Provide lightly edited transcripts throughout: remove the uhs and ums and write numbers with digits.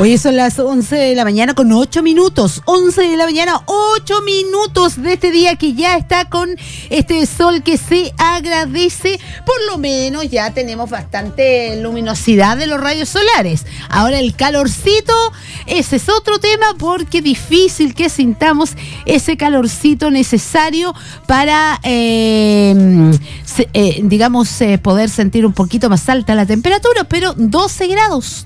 Hoy son las 11 de la mañana con 8 minutos. 11 de la mañana, 8 minutos de este día que ya está con este sol que se agradece. Por lo menos ya tenemos bastante luminosidad de los rayos solares. Ahora el calorcito, ese es otro tema porque difícil que sintamos ese calorcito necesario para, poder sentir un poquito más alta la temperatura, pero 12 grados.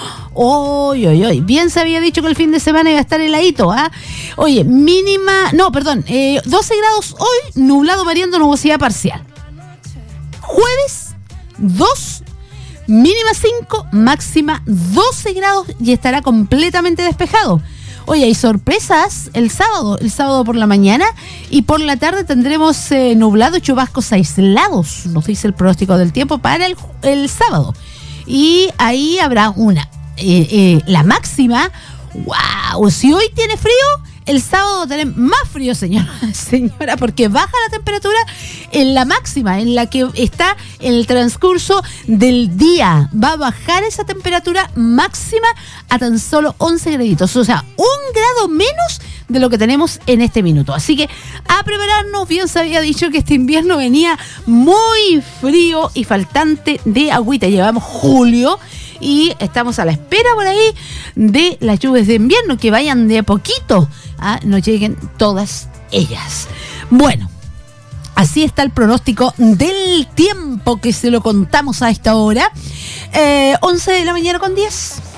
Bien se había dicho que el fin de semana iba a estar heladito, ¿ah? Oye, 12 grados hoy, nublado variando, nubosidad parcial. Jueves, 2, mínima 5, máxima 12 grados y estará completamente despejado. Oye, hay sorpresas el sábado por la mañana y por la tarde tendremos nublado y chubascos aislados, nos dice el pronóstico del tiempo para el sábado. Y ahí habrá la máxima. ¡Wow! Si hoy tiene frío, el sábado va a tener más frío, señora, porque baja la temperatura en la máxima, en la que está en el transcurso del día. Va a bajar esa temperatura máxima a tan solo 11 graditos, o sea, 1 grado menos de lo que tenemos en este minuto. Así que a prepararnos. Bien se había dicho que este invierno venía muy frío y faltante de agüita. Llevamos julio y estamos a la espera por ahí de las lluvias de invierno, que vayan de a poquito, nos lleguen todas ellas. Bueno, así está el pronóstico del tiempo que se lo contamos a esta hora. 11 de la mañana con 10.